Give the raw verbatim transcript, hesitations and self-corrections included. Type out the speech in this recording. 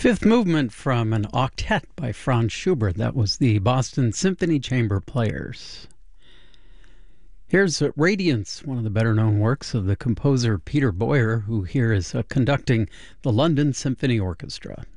Fifth movement from an octet by Franz Schubert. That was the Boston Symphony Chamber Players. Here's Radiance, one of the better-known works of the composer Peter Boyer, who here is uh, conducting the London Symphony Orchestra.